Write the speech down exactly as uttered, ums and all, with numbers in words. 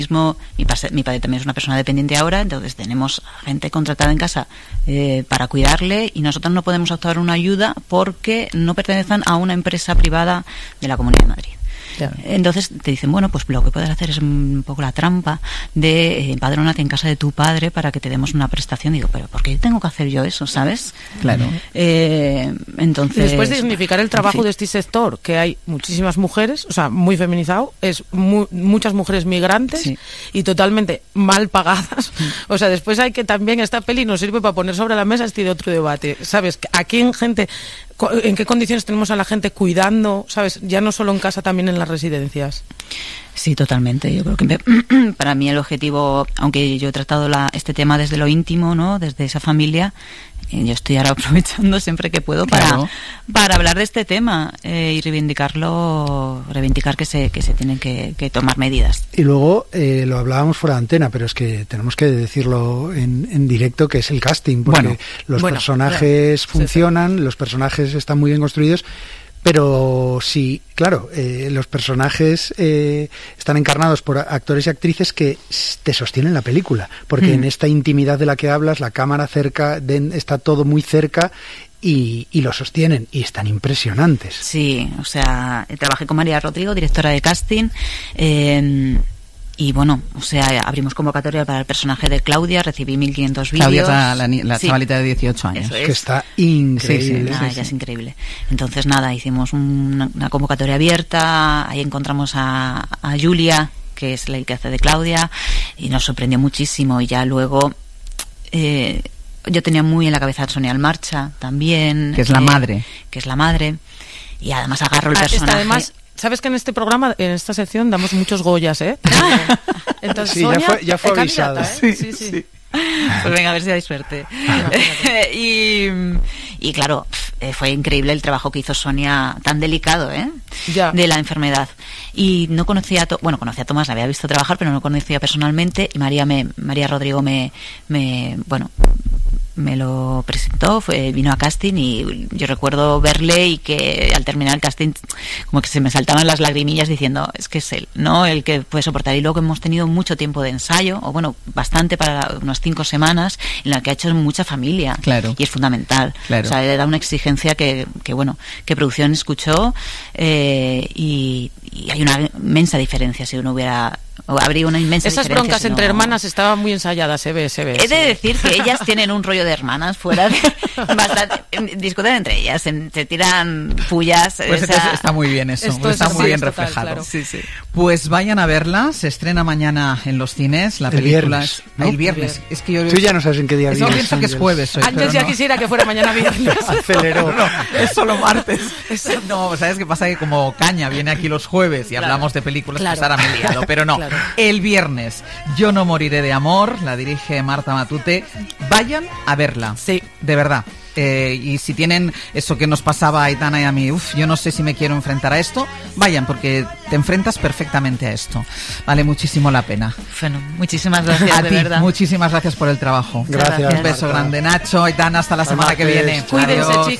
mismo, mi, pas- mi padre también es una persona dependiente ahora, entonces tenemos gente contratada en casa eh, para cuidarle y nosotros no podemos optar una ayuda porque no pertenecen a una empresa privada de la Comunidad de Madrid. Claro. Entonces te dicen, bueno, pues lo que puedes hacer es un poco la trampa de eh, empadrónate en casa de tu padre para que te demos una prestación. Digo, pero ¿por qué tengo que hacer yo eso, sabes? Claro. Eh, entonces... Y después de dignificar el trabajo sí. de este sector, que hay muchísimas mujeres, o sea, muy feminizado, es mu- muchas mujeres migrantes sí. y totalmente mal pagadas. Sí. O sea, después hay que también, esta peli nos sirve para poner sobre la mesa este de otro debate. ¿Sabes? Aquí en gente... ¿En qué condiciones tenemos a la gente cuidando, sabes? Ya no solo en casa, también en las residencias. Sí, totalmente. Yo creo que para mí el objetivo, aunque yo he tratado la, este tema desde lo íntimo, ¿no? Desde esa familia, eh, yo estoy ahora aprovechando siempre que puedo para, claro. para hablar de este tema eh, y reivindicarlo, reivindicar que se que se tienen que, que tomar medidas. Y luego eh, lo hablábamos fuera de antena, pero es que tenemos que decirlo en, en directo, que es el casting, porque bueno, los bueno, personajes claro. funcionan, sí, sí. los personajes están muy bien construidos. Pero sí, claro, eh, los personajes eh, están encarnados por actores y actrices que te sostienen la película, porque mm. en esta intimidad de la que hablas, la cámara cerca, de, está todo muy cerca y, y lo sostienen y están impresionantes. Sí, o sea, trabajé con María Rodrigo, directora de casting, eh, y bueno, o sea, abrimos convocatoria para el personaje de Claudia, recibí mil quinientos vídeos. Claudia es la, la, la sí. chavalita de dieciocho años. Es. Que está increíble. Sí, sí, nada, sí, ella sí. es increíble. Entonces, nada, hicimos una, una convocatoria abierta, ahí encontramos a, a Julia, que es la que hace de Claudia, y nos sorprendió muchísimo. Y ya luego, eh, yo tenía muy en la cabeza a Sonia Almarcha también. Que es la eh, madre. Que es la madre. Y además agarro el ah, personaje. Además, ¿sabes que en este programa, en esta sección, damos muchos Goyas, eh? Entonces, sí, Sonia, ya fue, ya fue avisado. ¿eh? Sí, sí, sí. sí. Pues venga, a ver si dais suerte. y, y claro, fue increíble el trabajo que hizo Sonia, tan delicado, ¿eh? Ya. De la enfermedad. Y no conocía a to- bueno, conocía a Tomás, la había visto trabajar, pero no lo conocía personalmente. Y María me, María Rodrigo me, me, bueno, me lo presentó, fue, vino a casting y yo recuerdo verle y que al terminar el casting como que se me saltaban las lagrimillas diciendo, es que es él, ¿no? El que puede soportar. Y luego hemos tenido mucho tiempo de ensayo, o bueno, bastante, para unas cinco semanas, en la que ha hecho mucha familia. Claro. Y es fundamental. Claro. O sea, era una exigencia que, que bueno, que producción escuchó eh, y, y hay una inmensa diferencia si uno hubiera... habría una inmensa Esas diferencia. broncas si no... entre hermanas estaban muy ensayadas, se ve, se ve. He de se ve. decir que ellas tienen un rollo de hermanas fuera de... bastante, discuten entre ellas, se, se tiran pullas. Pues o sea, está muy bien eso, está muy bien total, reflejado. Claro. Sí, sí. Pues vayan a verla, se estrena mañana en los cines, la el película viernes, es... ¿no? El viernes. El viernes. Es que yo... Tú ya no sabes en qué día Yo vienes. pienso que es jueves hoy. Ángel ya no. quisiera que fuera mañana viernes. Aceleró. No, no, es solo martes. No, ¿sabes qué pasa? Que como Caña viene aquí los jueves y claro. hablamos de películas, claro. pues ahora me he liado. Pero no, claro. el viernes, Yo no moriré de amor, la dirige Marta Matute. Vayan a verla. Sí. De verdad. Eh, y si tienen eso que nos pasaba a Aitana y a mí, uff, yo no sé si me quiero enfrentar a esto, vayan, porque te enfrentas perfectamente a esto. Vale muchísimo la pena. Bueno, muchísimas gracias, a de ti, verdad. Muchísimas gracias por el trabajo. Gracias. Un beso Marta. grande, Nacho, Aitana, hasta la semana que viene. Cuídense, Adiós. chicos.